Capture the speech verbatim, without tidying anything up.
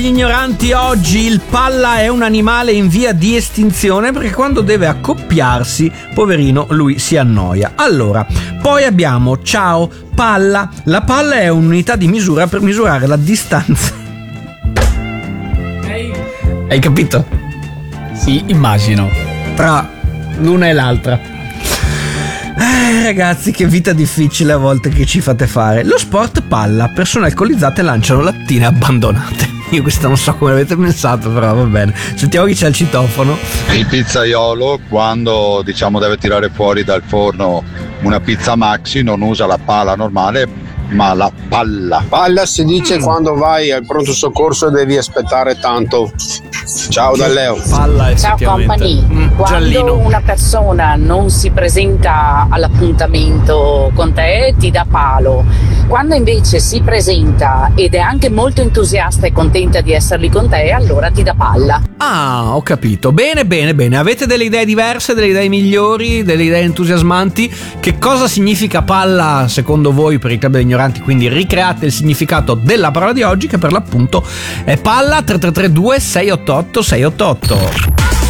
Gli ignoranti, oggi il palla è un animale in via di estinzione perché quando deve accoppiarsi, poverino, lui si annoia. Allora, poi abbiamo ciao palla. La palla è un'unità di misura per misurare la distanza. Hey. Hai capito? Sì, immagino. Tra l'una e l'altra. Eh, ragazzi, che vita difficile a volte che ci fate fare. Lo sport palla, persone alcolizzate lanciano lattine abbandonate. Io questa non so come avete pensato, però va bene. Sentiamo chi c'è il citofono. Il pizzaiolo, quando diciamo deve tirare fuori dal forno una pizza maxi, non usa la pala normale, ma la palla. Palla si dice mm. quando vai al pronto soccorso e devi aspettare tanto. Ciao da Leo. Palla, ciao company. Mm, quando giallino. Una persona non si presenta all'appuntamento con te ti dà palo. Quando invece si presenta ed è anche molto entusiasta e contenta di essere lì con te, allora ti dà palla. Ah, ho capito. Bene, bene, bene. Avete delle idee diverse, delle idee migliori, delle idee entusiasmanti? Che cosa significa palla secondo voi per il Club degli Ignoranti? Quindi ricreate il significato della parola di oggi, che per l'appunto è palla. Tre tre tre due sei otto otto sei otto otto.